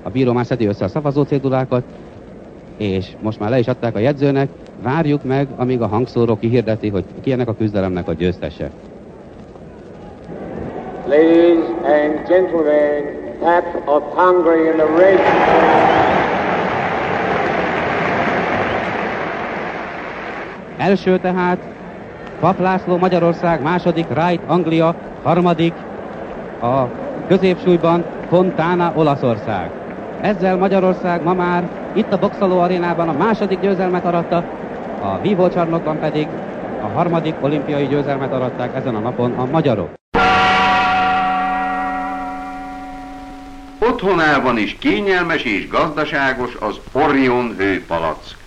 A bíró már szedi össze a szavazócédulákat, és most már le is adták a jegyzőnek. Várjuk meg, amíg a hangszóró kihirdeti, hogy ki ennek a küzdelemnek a győztese. Ladies and gentlemen, Pat of Hungary in the red. Első tehát Pap László Magyarország, második Wright Anglia, harmadik a középsúlyban Fontana Olaszország. Ezzel Magyarország ma már itt a boxoló arénában a második győzelmet aratta, a vívócsarnokban pedig a harmadik olimpiai győzelmet aratták ezen a napon a magyarok. Otthonában is kényelmes és gazdaságos az Orion hőpalack.